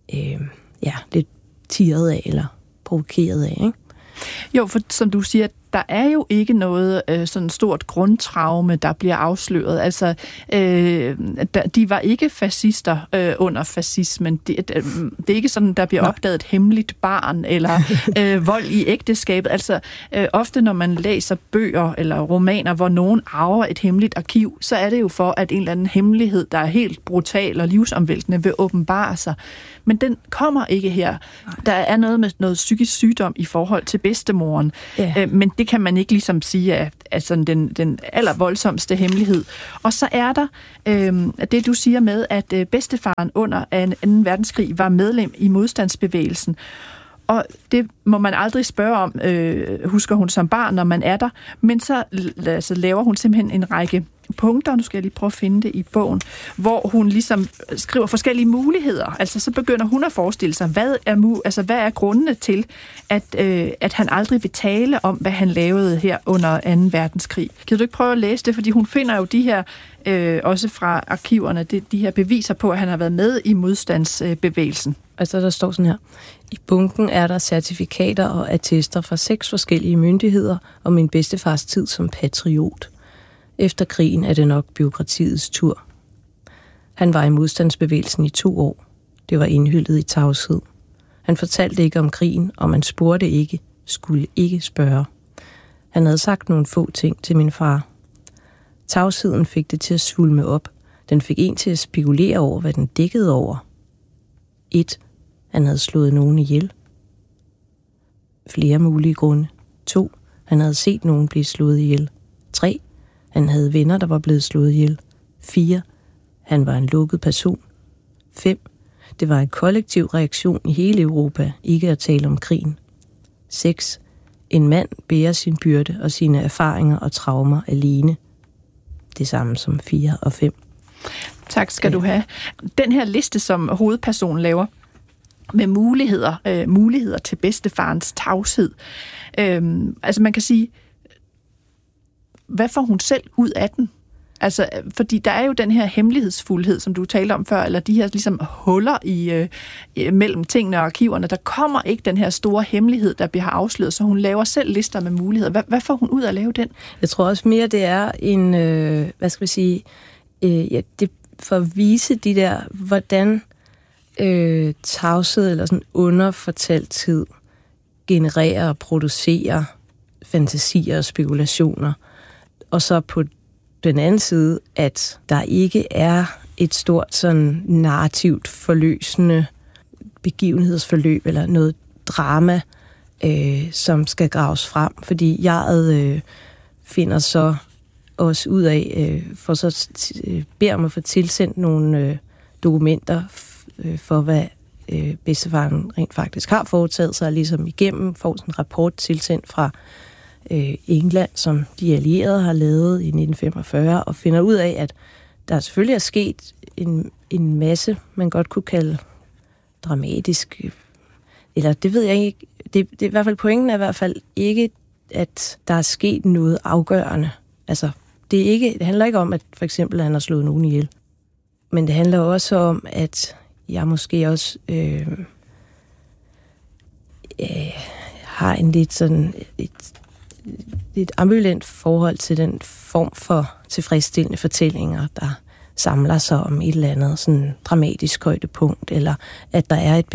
lidt tirret af eller provokeret af, ikke? Jo, for som du siger, der er jo ikke noget sådan stort grundtraume, der bliver afsløret. Altså, de var ikke fascister under fascismen. Det er ikke sådan, der bliver opdaget et hemmeligt barn, eller vold i ægteskabet. Altså, ofte når man læser bøger eller romaner, hvor nogen arver et hemmeligt arkiv, så er det jo for, at en eller anden hemmelighed, der er helt brutal og livsomvæltende, vil åbenbare sig. Men den kommer ikke her. Der er noget med noget psykisk sygdom i forhold til bedstemoren. Ja. Men det kan man ikke ligesom sige er sådan den allervoldsomste hemmelighed. Og så er der det, du siger med, at bedstefaren under 2. verdenskrig var medlem i modstandsbevægelsen. Og det må man aldrig spørge om, husker hun som barn, når man er der. Men så laver hun simpelthen en række punkter, nu skal jeg lige prøve at finde det i bogen, hvor hun ligesom skriver forskellige muligheder. Altså så begynder hun at forestille sig, hvad er grundene til, at han aldrig vil tale om, hvad han lavede her under 2. verdenskrig. Kan du ikke prøve at læse det? Fordi hun finder jo de her, også fra arkiverne, de her beviser på, at han har været med i modstandsbevægelsen. Altså der står sådan her: i bunken er der certifikater og attester fra 6 forskellige myndigheder om min bedstefars tid som patriot. Efter krigen er det nok bureaukratiets tur. Han var i modstandsbevægelsen i 2 år. Det var indhyllet i tavshed. Han fortalte ikke om krigen, og man spurgte ikke, skulle ikke spørge. Han havde sagt nogle få ting til min far. Tavsheden fik det til at svulme op. Den fik en til at spekulere over, hvad den dækkede over. 1. Han havde slået nogen ihjel. Flere mulige grunde. 2. Han havde set nogen blive slået ihjel. 3. Han havde venner, der var blevet slået ihjel. 4. Han var en lukket person. 5. Det var en kollektiv reaktion i hele Europa, ikke at tale om krigen. 6. En mand bærer sin byrde og sine erfaringer og traumer alene. Det samme som 4 og 5. Tak skal du have. Den her liste, som hovedpersonen laver, med muligheder til bedstefarens tavshed. Altså man kan sige, hvad får hun selv ud af den? Altså, fordi der er jo den her hemmelighedsfuldhed, som du talte om før, eller de her ligesom huller i mellem tingene og arkiverne. Der kommer ikke den her store hemmelighed, der bliver afsløret, så hun laver selv lister med muligheder. Hvad får hun ud af at lave den? Jeg tror også mere, det er en, det for at vise de der, hvordan tavshed eller sådan underfortalthed genererer og producerer fantasier og spekulationer. Og så på den anden side, at der ikke er et stort sådan narrativt forløsende begivenhedsforløb eller noget drama, som skal graves frem. Fordi jeg finder så også ud af, for så beder mig at få tilsendt nogle dokumenter for, hvad bedstefaren rent faktisk har foretaget sig, ligesom igennem får sådan en rapport tilsendt fra England, som de allierede har lavet i 1945, og finder ud af, at der selvfølgelig er sket en masse, man godt kunne kalde dramatisk, eller det ved jeg ikke, det er i hvert fald pointen er i hvert fald ikke, at der er sket noget afgørende. Altså, det handler ikke om, at for eksempel han har slået nogen ihjel, men det handler også om, at jeg måske også har en lidt sådan et ambivalent forhold til den form for tilfredsstillende fortællinger, der samler sig om et eller andet sådan dramatisk højdepunkt, eller at der er et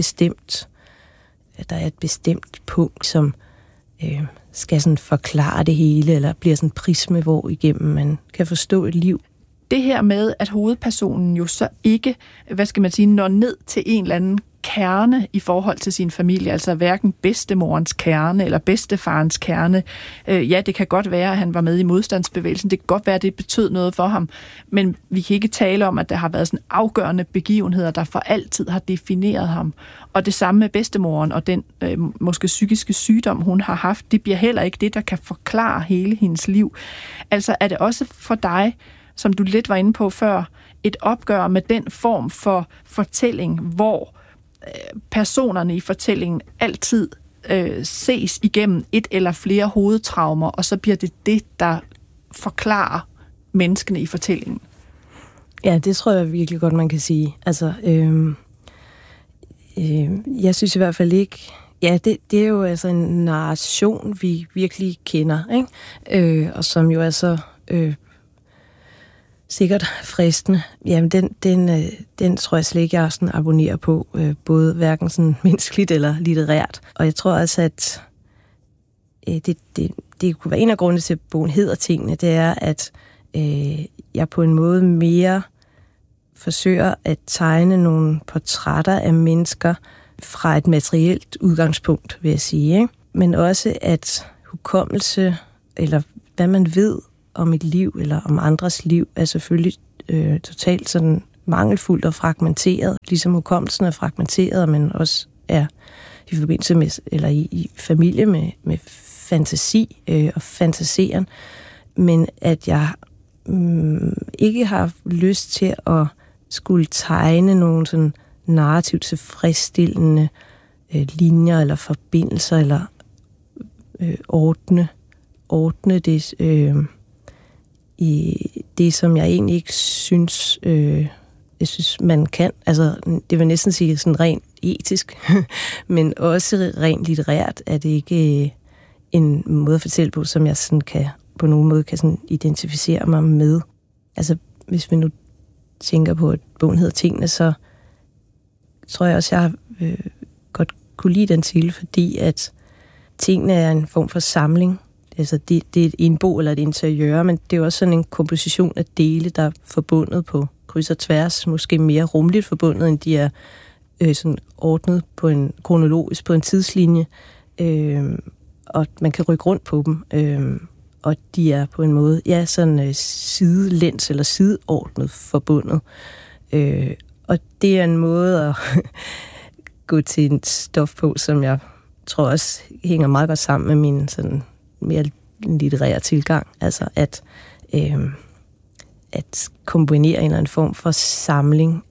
bestemt punkt, som skal sådan forklare det hele, eller bliver sådan en prisme, hvor igennem man kan forstå et liv. Det her med, at hovedpersonen jo så ikke, når ned til en eller anden kerne i forhold til sin familie, altså hverken bedstemorens kerne eller bedstefarens kerne. Ja, det kan godt være, at han var med i modstandsbevægelsen. Det kan godt være, at det betød noget for ham. Men vi kan ikke tale om, at der har været sådan afgørende begivenheder, der for altid har defineret ham. Og det samme med bedstemoren og den måske psykiske sygdom, hun har haft, det bliver heller ikke det, der kan forklare hele hendes liv. Altså er det også for dig, som du lidt var inde på før, et opgør med den form for fortælling, hvor personerne i fortællingen altid ses igennem et eller flere hovedtraumer, og så bliver det, der forklarer menneskene i fortællingen. Ja, det tror jeg virkelig godt, man kan sige. Altså, jeg synes i hvert fald ikke Ja, det er jo altså en narration, vi virkelig kender, ikke? Og som jo er så sikkert fristende. Jamen, den tror jeg slet ikke, jeg sådan abonnerer på, både hverken sådan menneskeligt eller litterært. Og jeg tror også, at det kunne være en af grundene til, at bogen hedder Tingene, det er, at jeg på en måde mere forsøger at tegne nogle portrætter af mennesker fra et materielt udgangspunkt, vil jeg sige, ikke? Men også at hukommelse, eller hvad man ved om et liv, eller om andres liv, er selvfølgelig totalt sådan mangelfuldt og fragmenteret, ligesom hukommelsen er fragmenteret, men også er i forbindelse med, eller i familie med fantasi og fantaseren, men at jeg ikke har lyst til at skulle tegne nogle sådan narrativt tilfredsstillende linjer eller forbindelser, eller ordne det i det, som jeg egentlig ikke synes, jeg synes, man kan. Altså, det vil næsten sige sådan rent etisk, men også rent litterært er det ikke en måde at fortælle på, som jeg sådan kan, på nogen måde kan sådan identificere mig med. Altså, hvis vi nu tænker på, at bogen hedder Tingene, så tror jeg også, jeg godt kunne lide den til, fordi at tingene er en form for samling. Altså, det er en bog eller et interiør, men det er også sådan en komposition af dele, der er forbundet på kryds og tværs, måske mere rumligt forbundet, end de er sådan ordnet på en kronologisk, på en tidslinje, og man kan rykke rundt på dem, og de er på en måde, ja, sådan sidelæns eller sideordnet forbundet. Og det er en måde at gå til et stof på, som jeg tror også hænger meget godt sammen med min sådan mere litterære tilgang. Altså at kombinere en eller anden form for samling,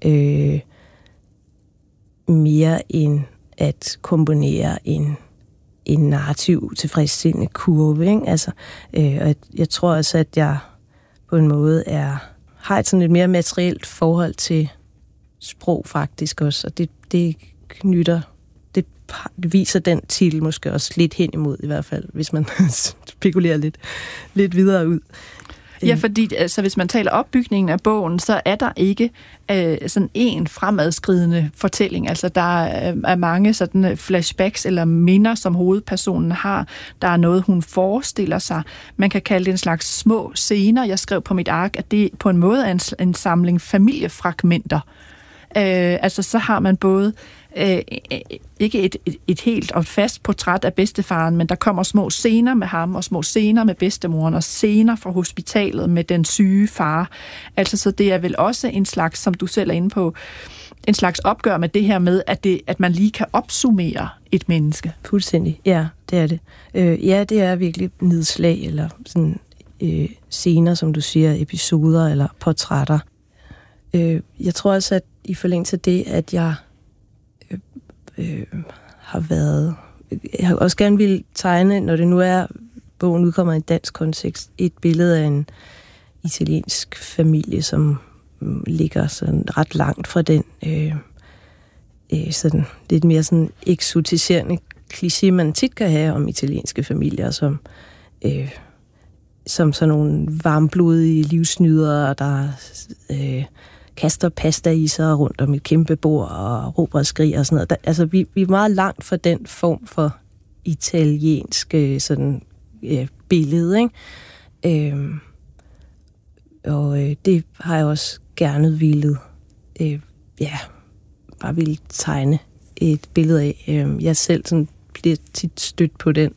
mere end at kombinere en narrativ tilfredsstillende kurve, ikke? Altså, og jeg tror også, at jeg på en måde har et sådan et mere materielt forhold til sprog faktisk også, og det knytter, det viser den titel måske også lidt hen imod i hvert fald, hvis man spekulerer lidt videre ud. Ja, fordi altså, hvis man taler opbygningen af bogen, så er der ikke sådan en fremadskridende fortælling. Altså, der er mange sådan flashbacks eller minder, som hovedpersonen har. Der er noget, hun forestiller sig. Man kan kalde det en slags små scener. Jeg skrev på mit ark, at det på en måde er en samling familiefragmenter. Altså, så har man både ikke et helt og fast portræt af bedstefaren, men der kommer små scener med ham, og små scener med bedstemoren, og scener fra hospitalet med den syge far. Altså, så det er vel også en slags, som du selv er inde på, en slags opgør med det her med, at man lige kan opsummere et menneske. Fuldstændig, ja, det er det. Ja, det er virkelig nedslag, eller sådan scener, som du siger, episoder eller portrætter. Jeg tror også, at i forlængelse af det, at jeg jeg har også gerne ville tegne, når det nu er, bogen udkommer i en dansk kontekst, et billede af en italiensk familie, som ligger sådan ret langt fra den sådan lidt mere sådan eksotiserende kliché, man tit kan have om italienske familier, som sådan nogle varmblodige livsnydere, der kaster pasta i sig rundt om et kæmpe bord og råber og skriger og sådan noget. Altså, vi er meget langt fra den form for italiensk sådan, billede, ikke? Og det har jeg også gerne ville bare ville tegne et billede af. Jeg selv sådan bliver tit stødt på den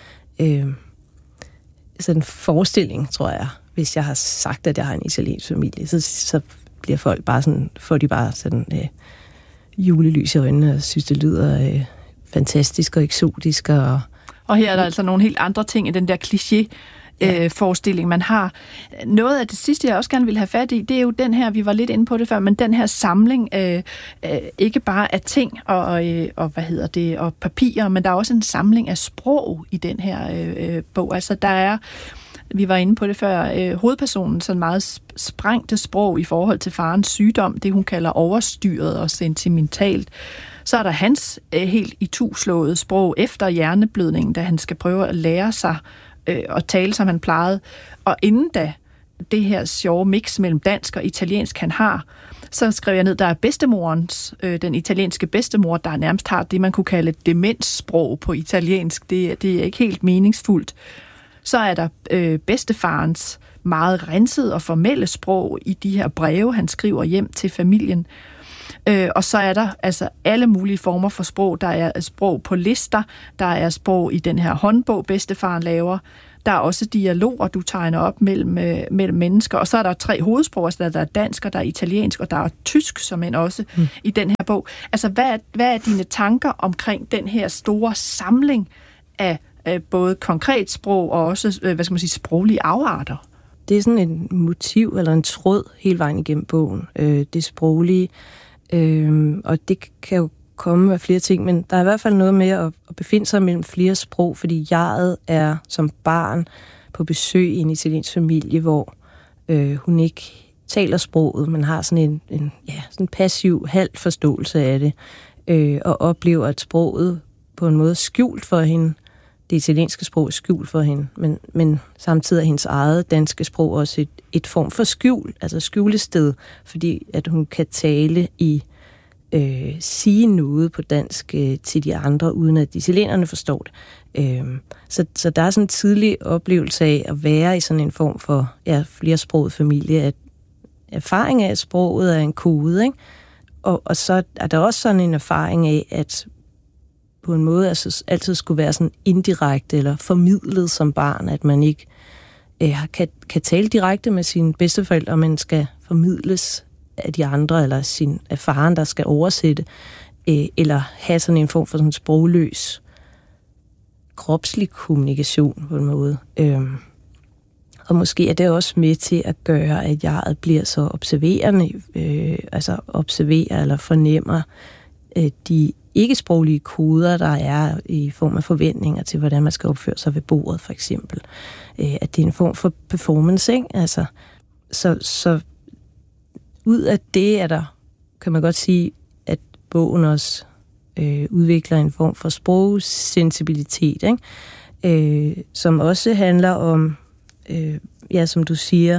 sådan forestilling, tror jeg, hvis jeg har sagt, at jeg har en italiensk familie, så bliver folk bare sådan, får de bare sådan julelys i øjnene og synes, det lyder fantastisk og eksotisk. Og her er der altså nogle helt andre ting i den der kliché-forestilling, man har. Noget af det sidste, jeg også gerne vil have fat i, det er jo den her, vi var lidt inde på det før, men den her samling, ikke bare af ting og og papirer, men der er også en samling af sprog i den her bog. Altså, der er, vi var inde på det før, hovedpersonen sådan meget sprængte sprog i forhold til farens sygdom, det hun kalder overstyret og sentimentalt. Så er der hans helt ituslåede sprog efter hjerneblødningen, da han skal prøve at lære sig at tale, som han plejede. Og inden da det her sjove mix mellem dansk og italiensk, han har, så skrev jeg ned, der er bedstemorens, den italienske bedstemor, der nærmest har det, man kunne kalde demenssprog på italiensk. Det er ikke helt meningsfuldt. Så er der bedstefarens meget rinsede og formelle sprog i de her breve, han skriver hjem til familien. Og så er der altså alle mulige former for sprog. Der er sprog på lister, der er sprog i den her håndbog, bedstefaren laver. Der er også dialoger, du tegner op mellem mennesker. Og så er der 3 hovedsprog, altså der er dansk, og der er italiensk, og der er tysk, som end også i den her bog. Altså, hvad er dine tanker omkring den her store samling af både konkret sprog og også, sproglige afarter? Det er sådan en motiv eller en tråd hele vejen igennem bogen, det sproglige. Og det kan jo komme af flere ting, men der er i hvert fald noget med at befinde sig mellem flere sprog, fordi jeget er som barn på besøg i en italiensk familie, hvor hun ikke taler sproget, men har sådan en passiv halv forståelse af det, og oplever, at sproget på en måde er skjult for hende. Det italienske sprog er skjult for hende, men samtidig er hendes eget danske sprog også et form for skjul, altså skjulested, fordi at hun kan tale sige noget på dansk til de andre, uden at italienerne forstår det. Så der er sådan en tidlig oplevelse af at være i sådan en form for flersproget familie, at erfaring af sproget er en kode, ikke? Og så er der også sådan en erfaring af, at på en måde altså, altid skulle være sådan indirekte eller formidlet som barn, at man ikke kan tale direkte med sine bedsteforældre, men skal formidles af de andre, eller af faren, der skal oversætte, eller have sådan en form for sådan sprogløs kropslig kommunikation på en måde. Og måske er det også med til at gøre, at jeget bliver så observerende, altså observerer eller fornemmer de ikke-sproglige koder, der er i form af forventninger til, hvordan man skal opføre sig ved bordet, for eksempel. At det er en form for performance, ikke? Altså, så ud af det er der, kan man godt sige, at bogen også udvikler en form for sprogsensibilitet, ikke? Som også handler om, som du siger,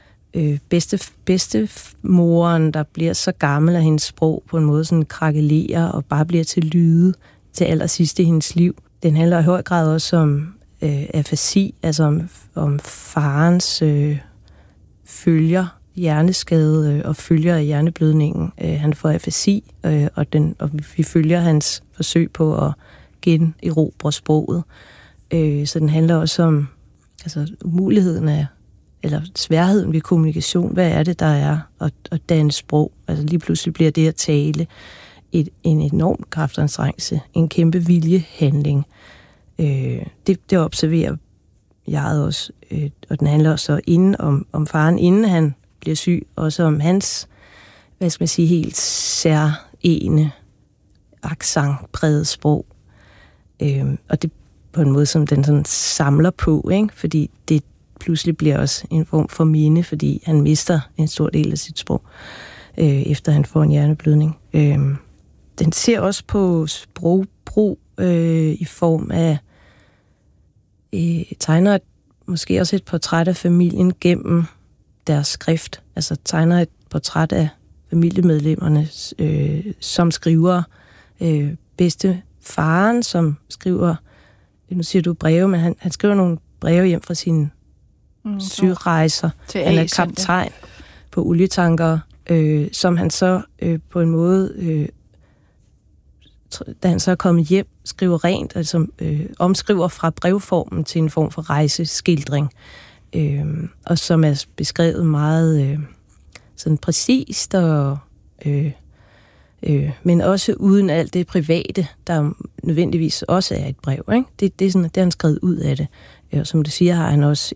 bedstemoren, der bliver så gammel, at hendes sprog på en måde sådan krakelerer og bare bliver til lyde til allersidst i hendes liv. Den handler i høj grad også om afasi, altså om farens følger, hjerneskade og følger af hjerneblødningen. Han får afasi, og vi følger hans forsøg på at generobre sproget. Så den handler også om umuligheden af, eller sværheden ved kommunikation. Hvad er det, der er at danne sprog? Altså lige pludselig bliver det at tale en enorm kraftanstrengelse, en kæmpe viljehandling. Det observerer jeg også, og den handler også om faren, inden han bliver syg, også om hans, helt særene, accentpræget sprog. Og det på en måde, som den sådan samler på, ikke? Fordi det pludselig bliver også en form for minde, fordi han mister en stor del af sit sprog, efter han får en hjerneblødning. Den ser også på sprogbrug i form af tegner måske også et portræt af familien gennem deres skrift. Altså tegner et portræt af familiemedlemmerne som skriver. Bedstefaren, som skriver, nu siger du breve, men han skriver nogle breve hjem fra sine syrejser. Han er kaptajn på olietanker, som han så på en måde, da han så er kommet hjem, skriver rent, altså omskriver fra brevformen til en form for rejseskildring, og som er beskrevet meget sådan præcist, og men også uden alt det private, der nødvendigvis også er et brev, ikke? Det er sådan, at det har han skrevet ud af det. Og som du siger, har han også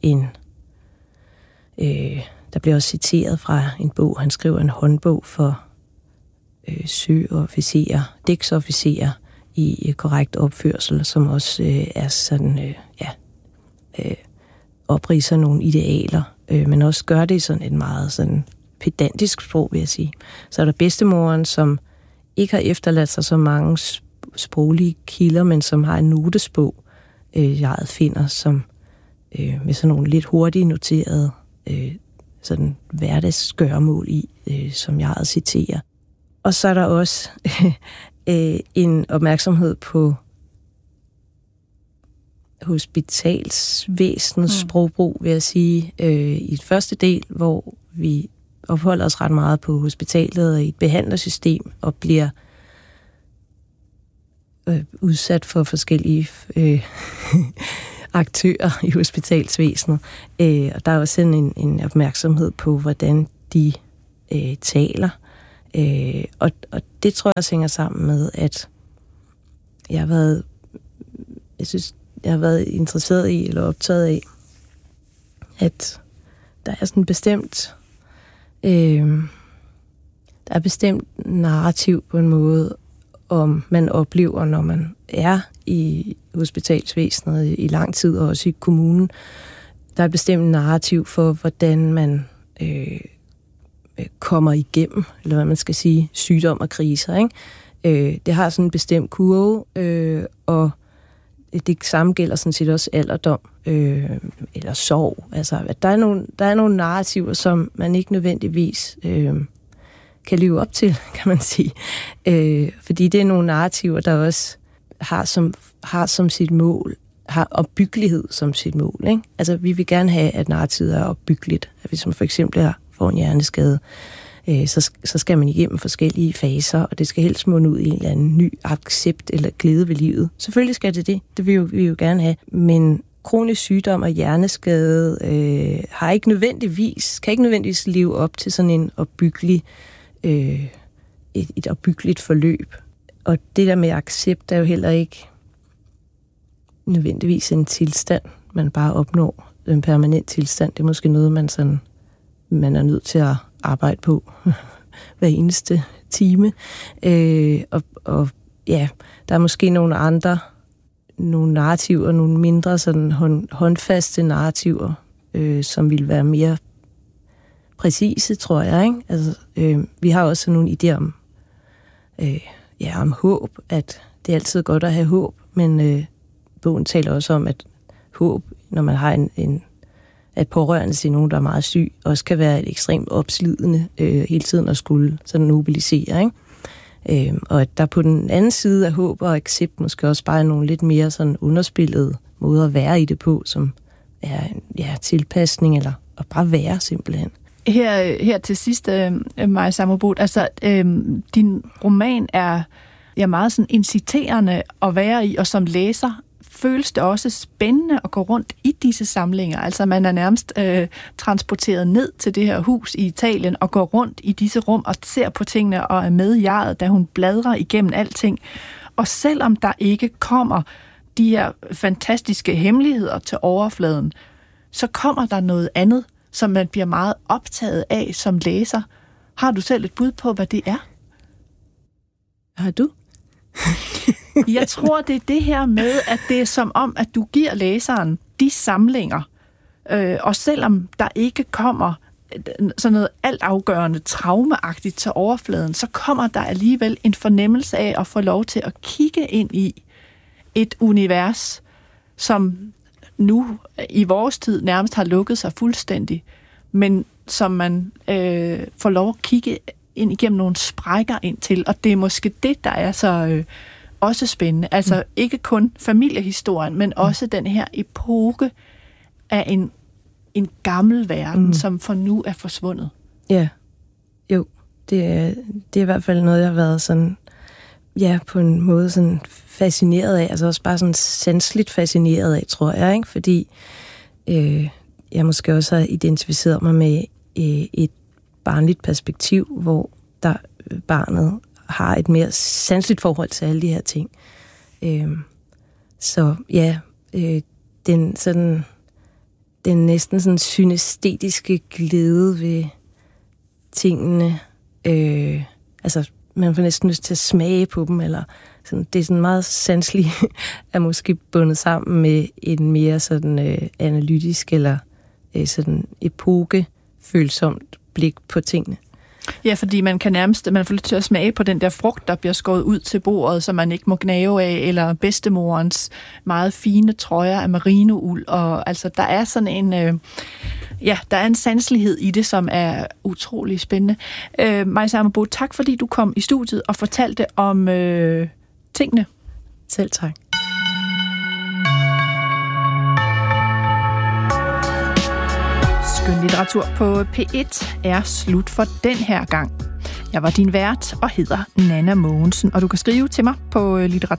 der bliver også citeret fra en bog, han skriver en håndbog for søofficerer, dæksofficerer i korrekt opførsel, som også er sådan, opridser nogle idealer, men også gør det i sådan et meget sådan pedantisk sprog, vil jeg sige. Så er der bedstemoren, som ikke har efterladt sig så mange sproglige kilder, men som har en notesbog, jeg finder, som med sådan nogle lidt hurtigt noterede sådan hverdagsgøremål i, som jeg citerer. Og så er der også en opmærksomhed på hospitalsvæsenets sprogbrug, vil jeg sige, i et første del, hvor vi opholder os ret meget på hospitalet og i et behandlersystem og bliver udsat for forskellige aktører i hospitalsvæsenet. Og der er også en opmærksomhed på, hvordan de taler. Og det tror jeg også hænger sammen med, at jeg har været interesseret i, eller optaget af, at der er sådan bestemt der er bestemt narrativ på en måde, om man oplever, når man er i hospitalsvæsenet i lang tid, og også i kommunen. Der er bestemt narrativ for, hvordan man kommer igennem, eller hvad man skal sige, sygdom og kriser, ikke? Det har sådan en bestemt kurve, og det samme gælder sådan set også alderdom, eller sorg. Altså, at der er nogle narrativer, som man ikke nødvendigvis kan leve op til, kan man sige. Fordi det er nogle narrativer, der også har som sit mål, har opbyggelighed som sit mål. Ikke? Altså, vi vil gerne have, at narrativet er opbyggeligt. At hvis man for eksempel får en hjerneskade, så skal man igennem forskellige faser, og det skal helst munde ud i en eller anden ny accept eller glæde ved livet. Selvfølgelig skal det. Det vil vi jo gerne have. Men kronisk sygdom og hjerneskade kan ikke nødvendigvis leve op til sådan en opbyggelig, et opbyggeligt forløb. Og det der med accept er jo heller ikke nødvendigvis en tilstand, man bare opnår. En permanent tilstand, det er måske noget, man er nødt til at arbejde på hver eneste time. Og ja, der er måske nogle narrativer, nogle mindre sådan håndfaste narrativer, som vil være mere præcise, tror jeg. Ikke? Altså, vi har også nogle idéer om håb, at det er altid godt at have håb, men bogen taler også om, at håb, når man har at pårørende til nogen, der er meget syg, også kan være et ekstremt opslidende hele tiden at skulle sådan mobilisere. Ikke? Og at der på den anden side af håb og accept måske også bare er nogle lidt mere sådan underspillede måder at være i det på, som er tilpasning eller at bare være simpelthen. Her til sidst, Maja Sammerbot, altså din roman er meget sådan inciterende at være i, og som læser føles det også spændende at gå rundt i disse samlinger. Altså man er nærmest transporteret ned til det her hus i Italien og går rundt i disse rum og ser på tingene og er med i jeget, da hun bladrer igennem alting. Og selvom der ikke kommer de her fantastiske hemmeligheder til overfladen, så kommer der noget andet, som man bliver meget optaget af som læser. Har du selv et bud på, hvad det er? Har du? Jeg tror, det er det her med, at det er som om, at du giver læseren de samlinger, og selvom der ikke kommer sådan noget altafgørende traumeagtigt til overfladen, så kommer der alligevel en fornemmelse af at få lov til at kigge ind i et univers, som nu i vores tid nærmest har lukket sig fuldstændig, men som man får lov at kigge ind igennem nogle sprækker ind til, og det er måske det, der er så også spændende. Altså ikke kun familiehistorien, men også den her epoke af en gammel verden, som for nu er forsvundet. Ja, jo. Det er i hvert fald noget, jeg har været sådan, på en måde sådan fascineret af, altså også bare sådan sanseligt fascineret af, tror jeg, ikke? Fordi jeg måske også har identificeret mig med et barnligt perspektiv, hvor barnet har et mere sanseligt forhold til alle de her ting. Den næsten sådan synestetiske glæde ved tingene, altså man får næsten lyst til at smage på dem, eller sådan, det er sådan meget sanseligt, er måske bundet sammen med en mere sådan analytisk eller sådan epokefølsomt blik på tingene. Ja, fordi man får lyst til at smage på den der frugt, der bliver skåret ud til bordet, som man ikke må gnave af, eller bedstemorens meget fine trøjer af merinould. Og altså, der er sådan en, der er en sanselighed i det, som er utrolig spændende. Maja Aramo, tak fordi du kom i studiet og fortalte om tingene. Selv tak. Skønlitteratur på P1 er slut for den her gang. Jeg var din vært og hedder Nanna Mogensen, og du kan skrive til mig på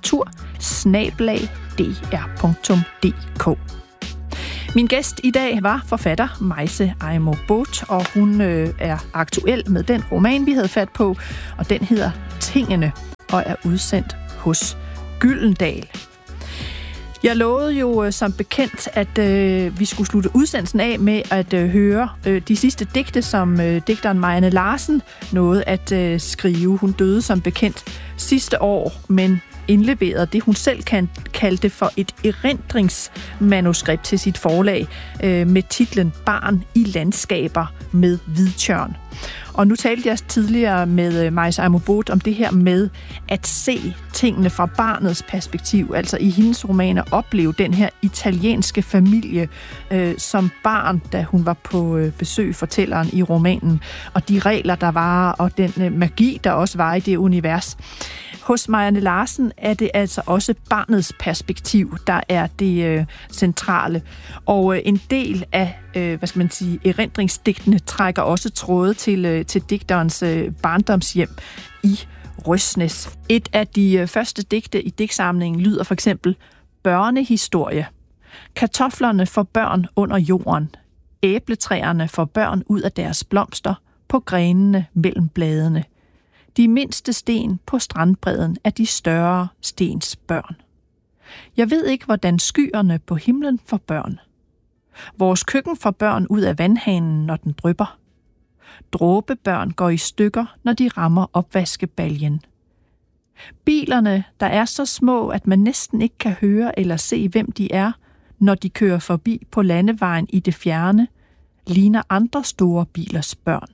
litteratur@dr.dk. Min gæst i dag var forfatter Maja Aramo, og hun er aktuel med den roman, vi havde fat på, og den hedder Tingene og er udsendt hos Gyldendal. Jeg lovede jo som bekendt, at vi skulle slutte udsendelsen af med at høre de sidste digte, som digteren Marianne Larsen nåede at skrive. Hun døde som bekendt sidste år, men indleverede det, hun selv kaldte for et erindringsmanuskript til sit forlag med titlen Barn i landskaber med hvidtjørn. Og nu talte jeg tidligere med Maja Aramo om det her med at se tingene fra barnets perspektiv, altså i hendes romaner opleve den her italienske familie som barn, da hun var på besøg, fortælleren i romanen, og de regler, der var, og den magi, der også var i det univers. Hos Marianne Larsen er det altså også barnets perspektiv, der er det centrale. Og en del af, erindringsdigtene trækker også tråde til digterens barndomshjem i Røsnæs. Et af de første digte i digtsamlingen lyder for eksempel Børnehistorie. Kartoflerne for børn under jorden. Æbletræerne for børn ud af deres blomster på grenene mellem bladene. De mindste sten på strandbredden er de større stens børn. Jeg ved ikke, hvordan skyerne på himlen får børn. Vores køkken får børn ud af vandhanen, når den drypper. Dråbebørn går i stykker, når de rammer opvaskebaljen. Bilerne, der er så små, at man næsten ikke kan høre eller se, hvem de er, når de kører forbi på landevejen i det fjerne, ligner andre store bilers børn.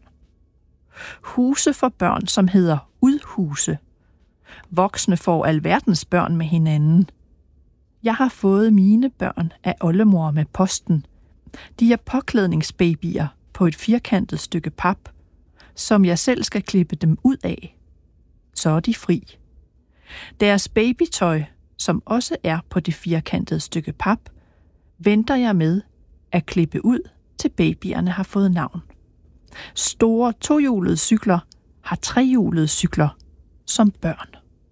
Huse for børn, som hedder udhuse. Voksne får alverdens børn med hinanden. Jeg har fået mine børn af oldemor med posten. De er påklædningsbabyer på et firkantet stykke pap, som jeg selv skal klippe dem ud af. Så er de fri. Deres babytøj, som også er på det firkantede stykke pap, venter jeg med at klippe ud, til babyerne har fået navn. Store tohjulede cykler har trehjulede cykler som børn.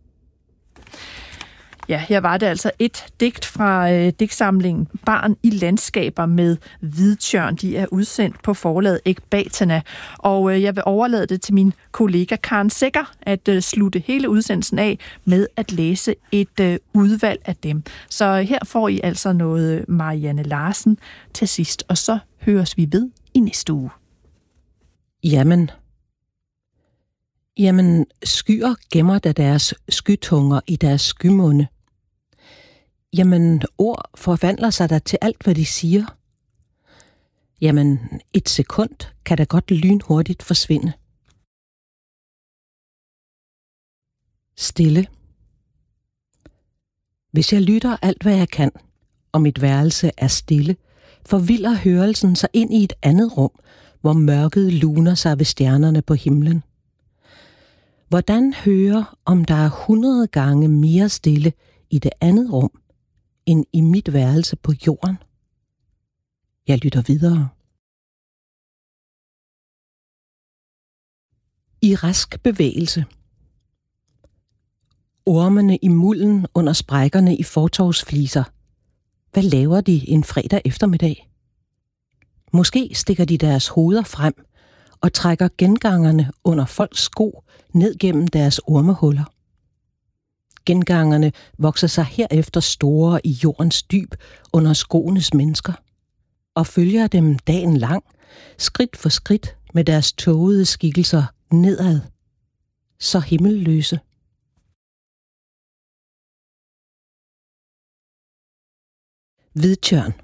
Ja, her var det altså et digt fra digtsamlingen Barn i landskaber med hvidtjørn. De er udsendt på forlaget Ekbatana, og jeg vil overlade det til min kollega Karen Sækker at slutte hele udsendelsen af med at læse et udvalg af dem. Så her får I altså noget Marianne Larsen til sidst, og så høres vi ved i næste uge. Jamen, skyer gemmer da deres skytunger i deres skymunde. Jamen, ord forvandler sig da til alt, hvad de siger. Jamen, et sekund kan da godt lynhurtigt forsvinde. Stille. Hvis jeg lytter alt, hvad jeg kan, og mit værelse er stille, forvilder hørelsen sig ind i et andet rum, hvor mørket luner sig ved stjernerne på himlen. Hvordan høre, om der er 100 gange mere stille i det andet rum, end i mit værelse på jorden? Jeg lytter videre. I rask bevægelse. Ormene i mulden under sprækkerne i fortovsfliser. Hvad laver de en fredag eftermiddag? Måske stikker de deres hoveder frem og trækker gengangerne under folks sko ned gennem deres ormehuller. Gengangerne vokser sig herefter store i jordens dyb under skoenes mennesker, og følger dem dagen lang, skridt for skridt med deres tågede skikkelser nedad, så himmelløse. Hvidtjørn.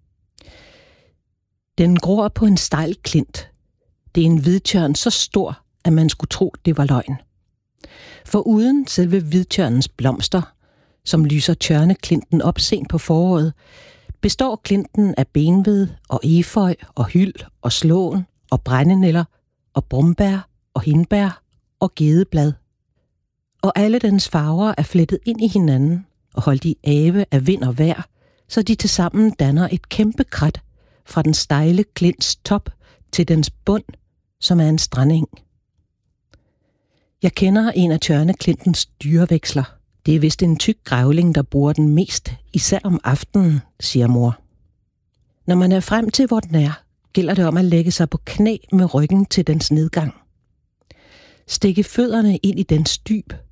Den gror på en stejl klint. Det er en hvidtjørn så stor, at man skulle tro, det var løgn. For uden selve hvidtjørnens blomster, som lyser tjørneklinten op sent på foråret, består klinten af benved og efeu og hyld og slåen og brændenælder og brumbær og hindbær og gedeblad. Og alle dens farver er flettet ind i hinanden og holdt i ave af vind og vejr, så de tilsammen danner et kæmpe krat fra den stejle klints top til dens bund, som er en strandeng. Jeg kender en af tjørneklintens dyreveksler. Det er vist en tyk grævling, der bruger den mest, især om aftenen, siger mor. Når man er frem til, hvor den er, gælder det om at lægge sig på knæ med ryggen til dens nedgang. Stikke fødderne ind i dens dyb